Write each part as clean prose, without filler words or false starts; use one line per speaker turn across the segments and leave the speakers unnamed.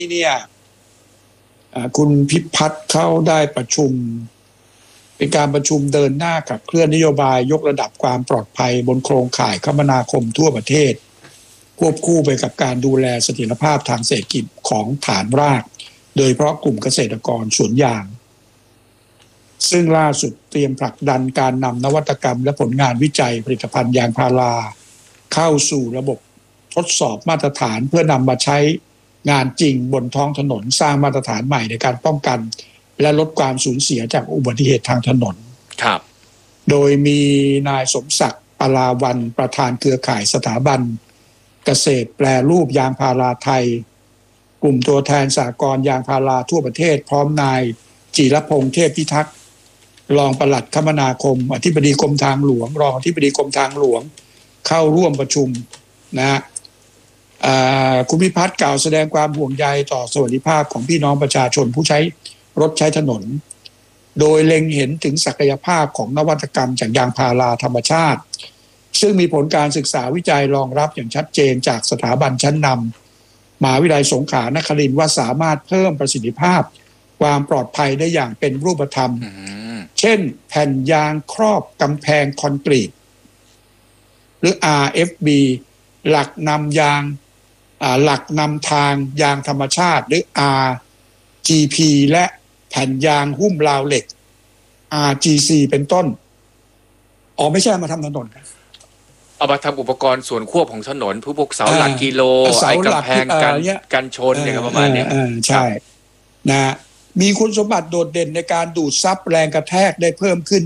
เนี่ยคุณพิพัฒน์เขาได้ประชุมเป็นการประชุมเดินหน้าขับเคลื่อนนโยบายยกระดับความปลอดภัยบนโครงข่ายคมนาคมทั่วประเทศควบคู่ไปกับการดูแลเสถียรภาพทางเศรษฐกิจของฐานรากโดยเฉพาะกลุ่มเกษตรกรสวนยางซึ่งล่าสุดเตรียมผลักดันการนำนวัตกรรมและผลงานวิจัยผลิตภัณฑ์ยางพาราเข้าสู่ระบบทดสอบมาตรฐานเพื่อนำมาใช้งานจริงบนท้องถนนสร้างมาตรฐานใหม่ในการป้องกันและลดความสูญเสียจากอุบัติเหตุทางถนน
ครับ
โดยมีนายสมศักดิ์ปราวันประธานเครือข่ายสถาบันเกษตรแปรรูปยางพาราไทยกลุ่มตัวแทนสหกรณ์ยางพาราทั่วประเทศพร้อมนายจิรพงษ์เทพพิทักษ์รองปลัดคมนาคมอธิบดีกรมทางหลวงรองอธิบดีกรมทางหลวงเข้าร่วมประชุมนะคุณพิพัฒน์กล่าวแสดงความห่วงใยต่อสวัสดิภาพของพี่น้องประชาชนผู้ใช้รถใช้ถนนโดยเล็งเห็นถึงศักยภาพของนวัตกรรมจากยางพาราธรรมชาติซึ่งมีผลการศึกษาวิจัยรองรับอย่างชัดเจนจากสถาบันชั้นนำมหาวิทยาลัยสงขลานครินทร์ว่าสามารถเพิ่มประสิทธิภาพความปลอดภัยได้อย่างเป็นรูปธรรมเช่นแผ่นยางครอบกำแพงคอนกรีตหรือ RFB หลักนำทางยางธรรมชาติหรือ RGP และแผ่นยางหุ้มราวเหล็ก RGC เป็นต้นไม่ใช่มาทำถนน
เอามาทำอุปกรณ์ส่วนควบของถนนพวกเสาหลักกิโลไอ้กำแพงกันชนเนี่ยประมาณนี้
ใช่นะมีคุณสมบัติโดดเด่นในการดูดซับแรงกระแทกได้เพิ่มขึ้น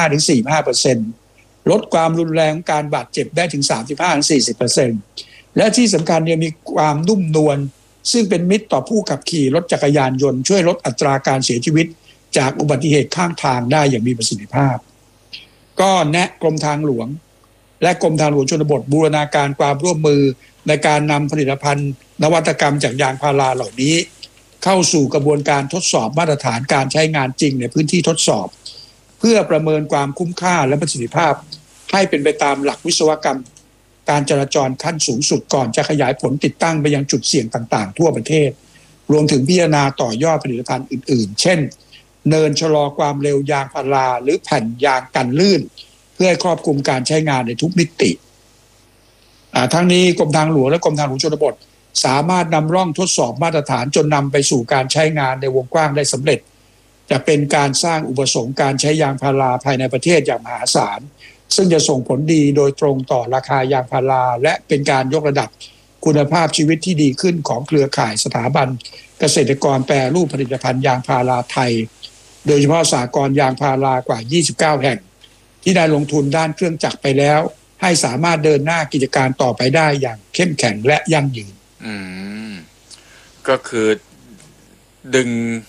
25-45% ลดความรุนแรงของการบาดเจ็บได้ถึง 35-40% และที่สำคัญเนี่ยมีความนุ่มนวลซึ่งเป็นมิตรต่อผู้ขับขี่รถจักรยานยนต์ช่วยลดอัตราการเสียชีวิตจากอุบัติเหตุข้างทางได้อย่างมีประสิทธิภาพก็แนะกรมทางหลวงและกรมทางหลวงชนบทบูรณาการความร่วมมือในการนำผลิตภัณฑ์นวัตกรรมจากยางพาราเหล่านี้เข้าสู่กระบวนการทดสอบมาตรฐานการใช้งานจริงในพื้นที่ทดสอบเพื่อประเมินความคุ้มค่าและประสิทธิภาพให้เป็นไปตามหลักวิศวกรรมการจราจรขั้นสูงสุดก่อนจะขยายผลติดตั้งไปยังจุดเสี่ยงต่างๆทั่วประเทศรวมถึงพิจารณาต่อยอดผลิตภัณฑ์อื่นๆเช่นเนินชะลอความเร็วยางพาราหรือแผ่นยางกันลื่นเพื่อให้ครอบคลุมการใช้งานในทุกมิติทั้งนี้กรมทางหลวงและกรมทางหลวงชนบทสามารถนำร่องทดสอบมาตรฐานจนนำไปสู่การใช้งานในวงกว้างได้สำเร็จจะเป็นการสร้างอุปสงค์การใช้ยางพาราภายในประเทศอย่างมหาศาลซึ่งจะส่งผลดีโดยตรงต่อราคายางพาราและเป็นการยกระดับคุณภาพชีวิตที่ดีขึ้นของเครือข่ายสถาบันเกษตรกรแปรรูปผลิตภัณฑ์ยางพาราไทยโดยเฉพาะสหกรณ์ยางพารากว่า29แห่งที่ได้ลงทุนด้านเครื่องจักรไปแล้วให้สามารถเดินหน้ากิจการต่อไปได้อย่างเข้มแข็งและยั่งยืน
ก็คือดึง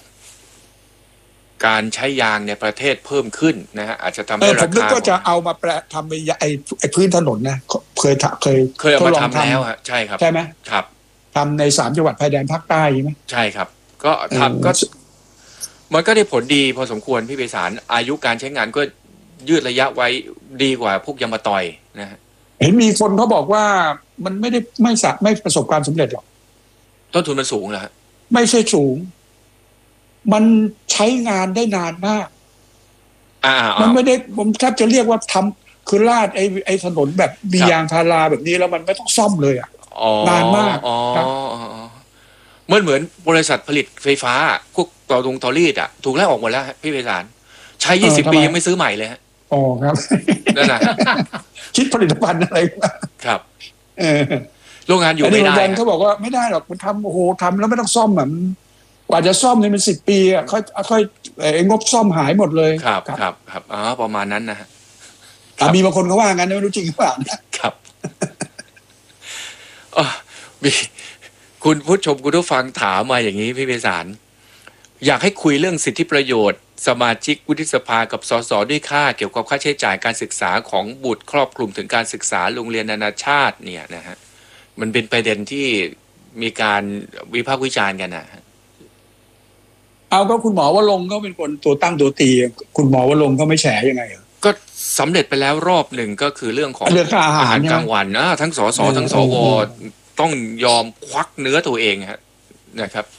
การใช้ยางในประเทศเพิ่มขึ้นนะฮะอาจจะทำให้ราคาผม
นึกว่าจะเอามาทำไอ้พื้นถนนนะเคย
เอามาทำแล้วฮะใช่ครับ
ใช่ไหม
ครับ
ทำใน3จังหวัดชายแดนภาคใต้ใช่ไหม
ใช่ครับก็ทำก็มันก็ได้ผลดีพอสมควรพี่ไพศาลอายุการใช้งานก็ยืดระยะไว้ดีกว่าพวกยางมะตอยนะฮะ
เห็นมีคนเขาบอกว่ามันไม่ประสบความสำเร็จหรอก
ต้นทุนมันสูงเหรอฮะ
ไม่ใช่สูงมันใช้งานได้นานมากมันไม่ได้ผมแทบจะเรียกว่าทำคือลาดไอ้ถนนแบบมียางพาราแบบนี้แล้วมันไม่ต้องซ่อมเลยนานมาก
เหมือนบริษัทผลิตไฟฟ้าพวกต่อรีดถูกไล่ออกหมดแล้วพี่ไพศาลใช้20 ปียังไม่ซื้อใหม่เลยฮะ
ครับ
นั่นน่ะ
คิดผลิตภัณฑ์อะไร
ครับโรงงานอยู่ไม่ได้
เขาบอกว่าไม่ได้หรอกมันทำทำแล้วไม่ต้องซ่อมกว่าจะซ่อมเนี่ยมัน10 ปีค่อยงบซ่อมหายหมดเลย
ครับประมาณนั้นนะฮะ
มีบางคนเขาว่างั้นไม่รู้จริงหรือเปล่า
นะครับมีคุณผู้ชมคุณผู้ฟังถามมาอย่างนี้พี่ไพศาลอยากให้คุยเรื่องสิทธิประโยชน์สมาชิกวุฒิสภากับสสด้วยค่าเกี่ยวกับค่าใช้จ่ายการศึกษาของบุตรครอบคลุมถึงการศึกษาโรงเรียนนานาชาติเนี่ยนะฮะมันเป็นประเด็นที่มีการวิพากษ์วิจารณ์กันนะ
ก็คุณหมอวรงค์ก็เป็นคนตัวตั้งตัวตีคุณหมอวรงค์ก็ไม่แฉยังไง
ก็สำเร็จไปแล้วรอบหนึ่งก็คือเรื่องของ
อาหาร
กลางวันทั้งสสทั้งสวต้องยอมควักเนื้อตัวเองนะครับ